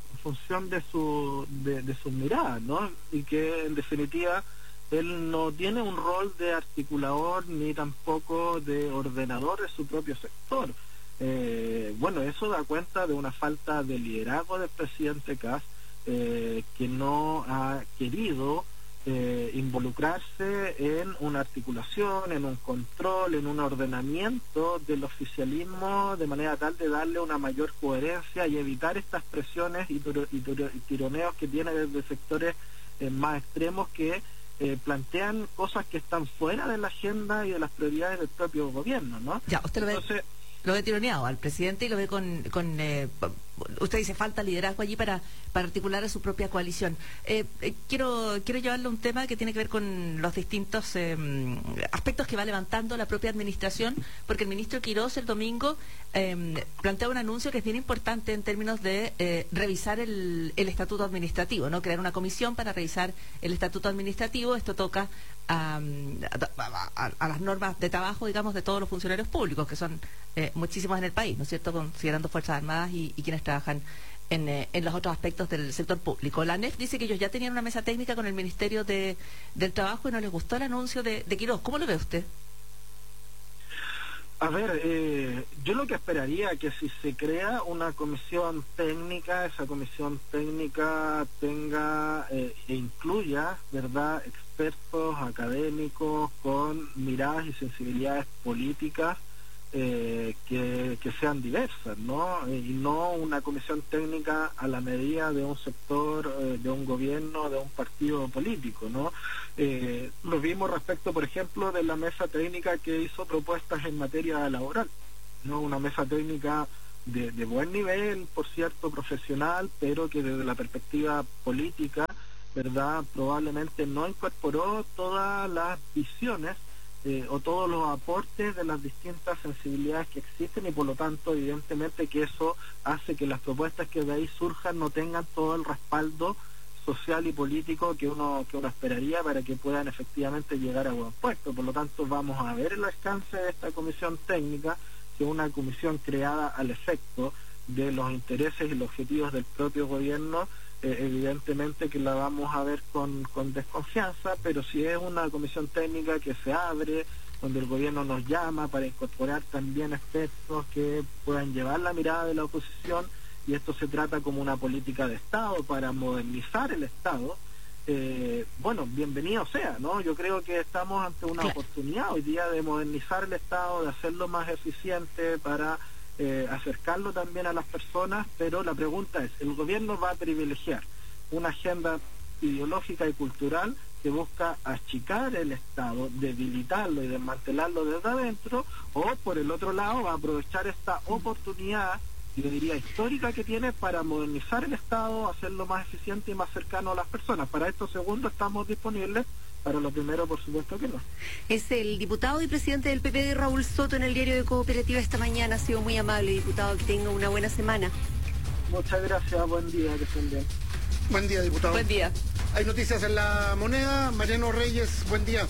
función de sus miradas, ¿no? Y que en definitiva él no tiene un rol de articulador ni tampoco de ordenador de su propio sector. Bueno, eso da cuenta de una falta de liderazgo del presidente Kast, que no ha querido involucrarse en una articulación, en un control, en un ordenamiento del oficialismo, de manera tal de darle una mayor coherencia y evitar estas presiones y tironeos que tiene desde sectores más extremos que plantean cosas que están fuera de la agenda y de las prioridades del propio gobierno, ¿no? Ya, usted lo ve tironeado al presidente y lo ve con usted dice falta liderazgo allí para articular a su propia coalición. Quiero llevarle un tema que tiene que ver con los distintos aspectos que va levantando la propia administración, porque el ministro Quirós el domingo plantea un anuncio que es bien importante en términos de revisar el estatuto administrativo, ¿no? Crear una comisión para revisar el estatuto administrativo. Esto toca a las normas de trabajo, digamos, de todos los funcionarios públicos, que son muchísimos en el país, ¿no es cierto?, considerando Fuerzas Armadas y quienes trabajan en los otros aspectos del sector público. La ANEF dice que ellos ya tenían una mesa técnica con el Ministerio del Trabajo y no les gustó el anuncio de Quirós. ¿Cómo lo ve usted? A ver, yo lo que esperaría que si se crea una comisión técnica, esa comisión técnica tenga e incluya, ¿verdad?, expertos académicos con miradas y sensibilidades políticas que sean diversas, ¿no? Y no una comisión técnica a la medida de un sector, de un gobierno, de un partido político, ¿no? Lo vimos respecto, por ejemplo, de la mesa técnica que hizo propuestas en materia laboral, ¿no? Una mesa técnica de buen nivel, por cierto, profesional, pero que desde la perspectiva política, ¿verdad?, probablemente no incorporó todas las visiones o todos los aportes de las distintas sensibilidades que existen, y por lo tanto evidentemente que eso hace que las propuestas que de ahí surjan no tengan todo el respaldo social y político que uno esperaría para que puedan efectivamente llegar a buen puesto. Por lo tanto vamos a ver el alcance de esta comisión técnica, que es una comisión creada al efecto de los intereses y los objetivos del propio gobierno. Evidentemente que la vamos a ver con desconfianza, pero si es una comisión técnica que se abre, donde el gobierno nos llama para incorporar también expertos que puedan llevar la mirada de la oposición, y esto se trata como una política de Estado para modernizar el Estado, bueno, bienvenido sea, ¿no? Yo creo que estamos ante una oportunidad hoy día de modernizar el Estado, de hacerlo más eficiente para acercarlo también a las personas, pero la pregunta es, ¿el gobierno va a privilegiar una agenda ideológica y cultural que busca achicar el Estado, debilitarlo y desmantelarlo desde adentro, o por el otro lado va a aprovechar esta oportunidad, yo diría histórica, que tiene para modernizar el Estado, hacerlo más eficiente y más cercano a las personas? Para esto segundo estamos disponibles. Para lo primero, por supuesto que no. Es el diputado y presidente del PPD, Raúl Soto, en el diario de Cooperativa esta mañana. Ha sido muy amable, diputado. Que tenga una buena semana. Muchas gracias. Buen día. Que estén bien. Buen día, diputado. Buen día. Hay noticias en La Moneda. Mariano Reyes, buen día.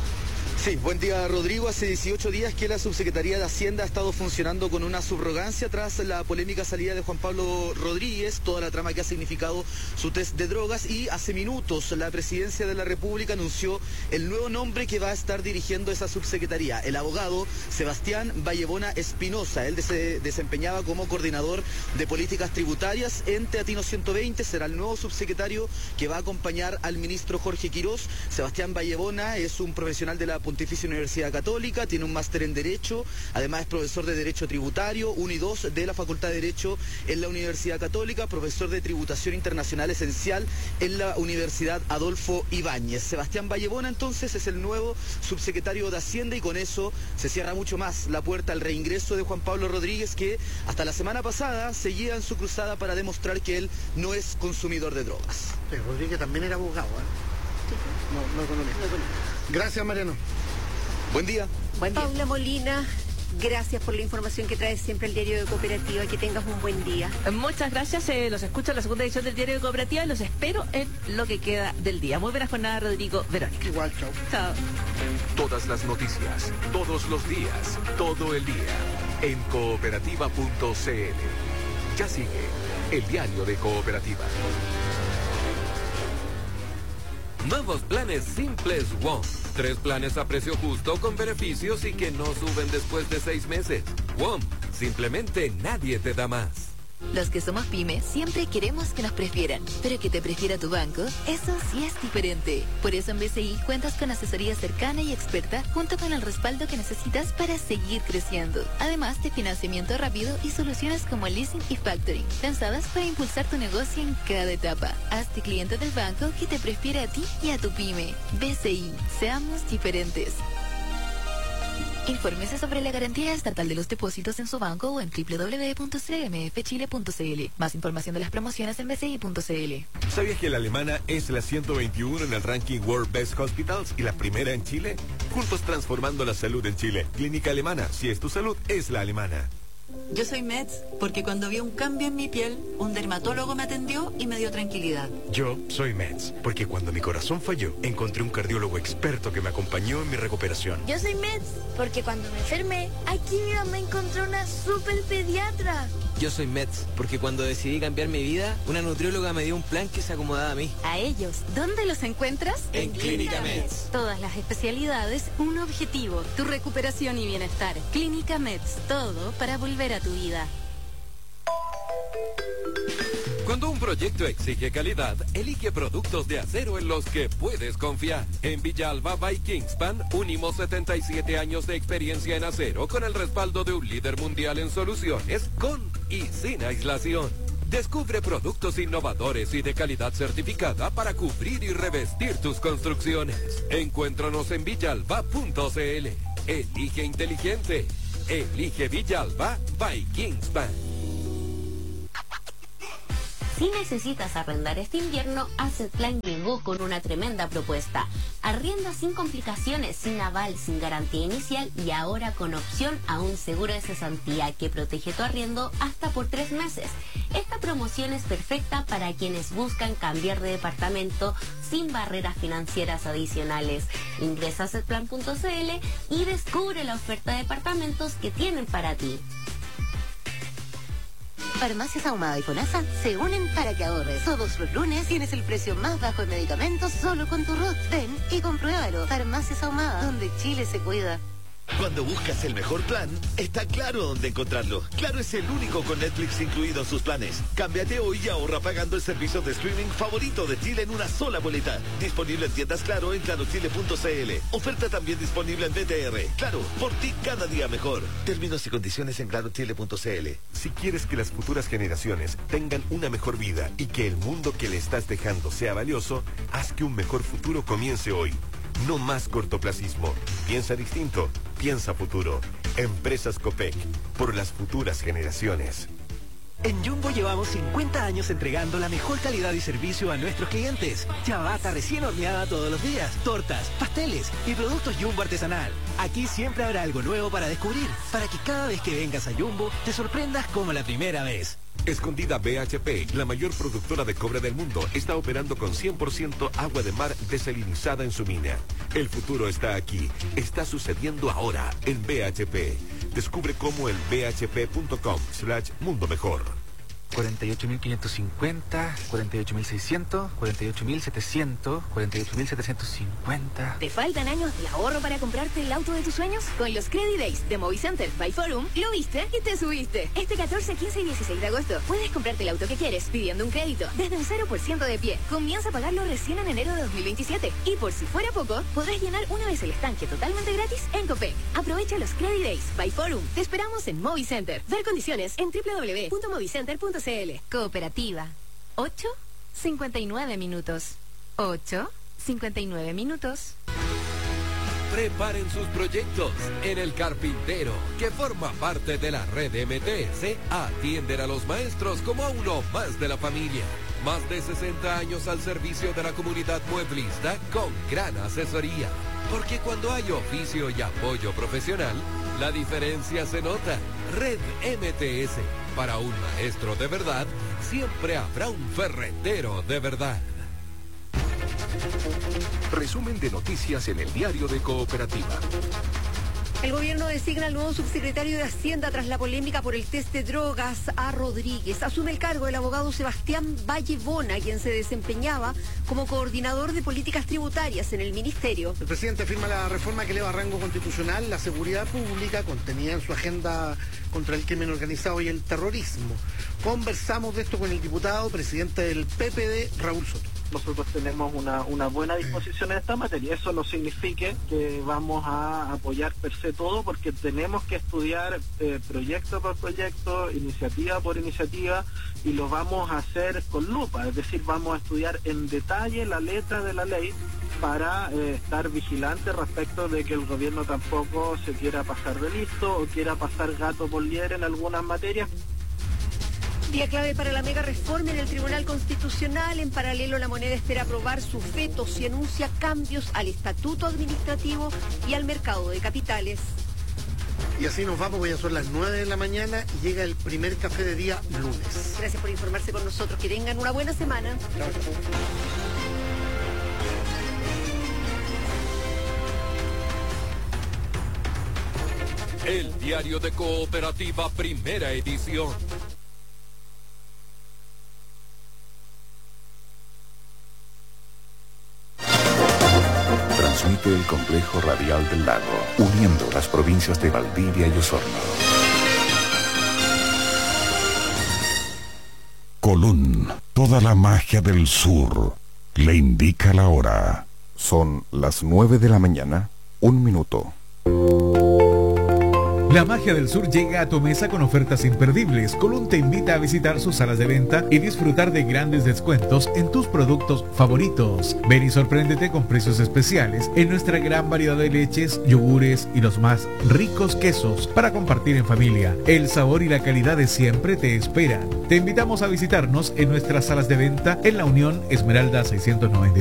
Sí, buen día, Rodrigo. Hace 18 días que la Subsecretaría de Hacienda ha estado funcionando con una subrogancia tras la polémica salida de Juan Pablo Rodríguez, toda la trama que ha significado su test de drogas, y hace minutos la Presidencia de la República anunció el nuevo nombre que va a estar dirigiendo esa subsecretaría, el abogado Sebastián Vallebona Espinosa. Él se desempeñaba como coordinador de políticas tributarias en Teatino 120, será el nuevo subsecretario que va a acompañar al ministro Jorge Quirós. Sebastián Vallebona es un profesional de la Pontificia Universidad Católica, tiene un máster en Derecho, además es profesor de Derecho Tributario 1 y 2 de la Facultad de Derecho en la Universidad Católica, profesor de Tributación Internacional Esencial en la Universidad Adolfo Ibáñez. Sebastián Vallebona entonces es el nuevo subsecretario de Hacienda, y con eso se cierra mucho más la puerta al reingreso de Juan Pablo Rodríguez, que hasta la semana pasada seguía en su cruzada para demostrar que él no es consumidor de drogas. Pero Rodríguez también era abogado, ¿eh? No economista. Gracias, Mariano. Buen día. Paula Molina, gracias por la información que trae siempre el diario de Cooperativa. Que tengas un buen día. Muchas gracias. Los escucho en la segunda edición del diario de Cooperativa y los espero en lo que queda del día. Muy buena jornada, Rodrigo, Verónica. Igual, chao. Chao. Todas las noticias, todos los días, todo el día, en cooperativa.cl. Ya sigue el diario de Cooperativa. Nuevos planes simples WOM. 3 planes a precio justo con beneficios y que no suben después de 6 meses. WOM, simplemente nadie te da más. Los que somos pymes siempre queremos que nos prefieran, pero que te prefiera tu banco, eso sí es diferente. Por eso en BCI cuentas con asesoría cercana y experta junto con el respaldo que necesitas para seguir creciendo. Además de financiamiento rápido y soluciones como leasing y factoring, pensadas para impulsar tu negocio en cada etapa. Hazte cliente del banco que te prefiere a ti y a tu pyme. BCI, seamos diferentes. Infórmese sobre la garantía estatal de los depósitos en su banco o en www.cmfchile.cl. Más información de las promociones en bci.cl. ¿Sabías que la alemana es la 121 en el ranking World Best Hospitals y la primera en Chile? Juntos transformando la salud en Chile. Clínica Alemana, si es tu salud, es la alemana. Yo soy Meds porque cuando vi un cambio en mi piel, un dermatólogo me atendió y me dio tranquilidad. Yo soy Meds porque cuando mi corazón falló, encontré un cardiólogo experto que me acompañó en mi recuperación. Yo soy Meds porque cuando me enfermé, aquí mi mamá encontró una super pediatra. Yo soy Meds porque cuando decidí cambiar mi vida, una nutrióloga me dio un plan que se acomodaba a mí. A ellos, ¿dónde los encuentras? En Clínica Meds. Todas las especialidades, un objetivo, tu recuperación y bienestar. Clínica Meds, todo para volver a tu vida. Cuando un proyecto exige calidad, elige productos de acero en los que puedes confiar. En Villalba by Kingspan, unimos 77 años de experiencia en acero con el respaldo de un líder mundial en soluciones con y sin aislación. Descubre productos innovadores y de calidad certificada para cubrir y revestir tus construcciones. Encuéntranos en villalba.cl. Elige inteligente. Elige Villalba by Kingspan. Si necesitas arrendar este invierno, Assetplan llegó con una tremenda propuesta. Arrienda sin complicaciones, sin aval, sin garantía inicial y ahora con opción a un seguro de cesantía que protege tu arriendo hasta por 3 meses. Esta promoción es perfecta para quienes buscan cambiar de departamento sin barreras financieras adicionales. Ingresa a assetplan.cl y descubre la oferta de departamentos que tienen para ti. Farmacias Ahumada y FONASA se unen para que ahorres. Todos los lunes tienes el precio más bajo en medicamentos solo con tu RUT. Ven y compruébalo. Farmacias Ahumada, donde Chile se cuida. Cuando buscas el mejor plan, está Claro dónde encontrarlo. Claro es el único con Netflix incluido en sus planes. Cámbiate hoy y ahorra pagando el servicio de streaming favorito de Chile en una sola boleta. Disponible en tiendas Claro en clarochile.cl. Oferta también disponible en BTR. Claro, por ti cada día mejor. Términos y condiciones en clarochile.cl. Si quieres que las futuras generaciones tengan una mejor vida y que el mundo que le estás dejando sea valioso, haz que un mejor futuro comience hoy. No más cortoplacismo. Piensa distinto. Piensa futuro. Empresas Copec. Por las futuras generaciones. En Jumbo llevamos 50 años entregando la mejor calidad y servicio a nuestros clientes. Ciabatta recién horneada todos los días, tortas, pasteles y productos Jumbo artesanal. Aquí siempre habrá algo nuevo para descubrir, para que cada vez que vengas a Jumbo te sorprendas como la primera vez. Escondida BHP, la mayor productora de cobre del mundo, está operando con 100% agua de mar desalinizada en su mina. El futuro está aquí, está sucediendo ahora en BHP. Descubre cómo en bhp.com/mundo mejor. 48.550, 48.600, 48.700, 48.750. ¿Te faltan años de ahorro para comprarte el auto de tus sueños? Con los Credit Days de Movicenter by Forum, lo viste y te subiste. Este 14, 15 y 16 de agosto puedes comprarte el auto que quieres pidiendo un crédito desde un 0% de pie. Comienza a pagarlo recién en enero de 2027. Y por si fuera poco, podrás llenar una vez el estanque totalmente gratis en Copec. Aprovecha los Credit Days by Forum. Te esperamos en Movicenter. Ver condiciones en www.movicenter.cl. Cooperativa. 8:59 minutos. 8:59 minutos. Preparen sus proyectos. En El Carpintero, que forma parte de la red MTS, atienden a los maestros como a uno más de la familia. Más de 60 años al servicio de la comunidad mueblista con gran asesoría. Porque cuando hay oficio y apoyo profesional, la diferencia se nota. Red MTS. Para un maestro de verdad, siempre habrá un ferretero de verdad. Resumen de noticias en el diario de Cooperativa. El gobierno designa al nuevo subsecretario de Hacienda tras la polémica por el test de drogas a Rodríguez. Asume el cargo el abogado Sebastián Vallebona, quien se desempeñaba como coordinador de políticas tributarias en el ministerio. El presidente firma la reforma que eleva rango constitucional la seguridad pública contenida en su agenda contra el crimen organizado y el terrorismo. Conversamos de esto con el diputado, presidente del PPD, Raúl Soto. Nosotros tenemos una buena disposición en esta materia. Eso no significa que vamos a apoyar per se todo, porque tenemos que estudiar proyecto por proyecto, iniciativa por iniciativa, y lo vamos a hacer con lupa. Es decir, vamos a estudiar en detalle la letra de la ley para estar vigilante respecto de que el gobierno tampoco se quiera pasar de listo o quiera pasar gato por liebre en algunas materias. Día clave para la mega reforma en el Tribunal Constitucional. En paralelo, la moneda espera aprobar sus vetos y anuncia cambios al estatuto administrativo y al mercado de capitales. Y así nos vamos, ya son las 9 de la mañana y llega el primer café de día lunes. Gracias por informarse con nosotros. Que tengan una buena semana. El diario de Cooperativa, primera edición. Transmite el complejo radial del lago, uniendo las provincias de Valdivia y Osorno. Colún, toda la magia del sur, le indica la hora. Son las 9 de la mañana, 1 minuto. La magia del sur llega a tu mesa con ofertas imperdibles. Colún te invita a visitar sus salas de venta y disfrutar de grandes descuentos en tus productos favoritos. Ven y sorpréndete con precios especiales en nuestra gran variedad de leches, yogures y los más ricos quesos para compartir en familia. El sabor y la calidad de siempre te esperan. Te invitamos a visitarnos en nuestras salas de venta en La Unión Esmeralda 693